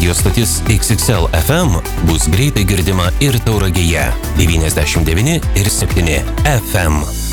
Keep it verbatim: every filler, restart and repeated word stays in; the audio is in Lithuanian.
Radio stotis X X L F M bus greitai girdima ir Tauragėje devyniasdešimt devyni ir septyni F M.